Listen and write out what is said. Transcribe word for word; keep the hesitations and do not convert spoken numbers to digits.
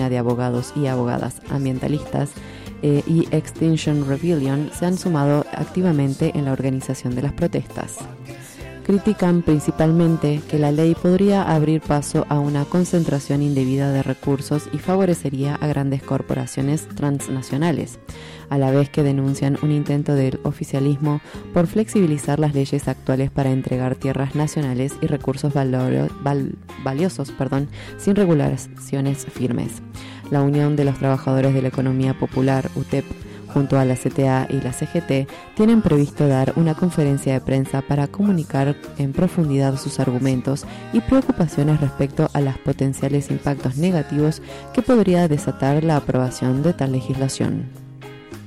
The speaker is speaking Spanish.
Argentina de Abogados y Abogadas Ambientalistas eh, y Extinction Rebellion se han sumado activamente en la organización de las protestas. Critican principalmente que la ley podría abrir paso a una concentración indebida de recursos y favorecería a grandes corporaciones transnacionales, a la vez que denuncian un intento del oficialismo por flexibilizar las leyes actuales para entregar tierras nacionales y recursos valor, val, valiosos perdón, sin regulaciones firmes. La Unión de los Trabajadores de la Economía Popular, U T E P, junto a la C T A y la C G T, tienen previsto dar una conferencia de prensa para comunicar en profundidad sus argumentos y preocupaciones respecto a los potenciales impactos negativos que podría desatar la aprobación de tal legislación.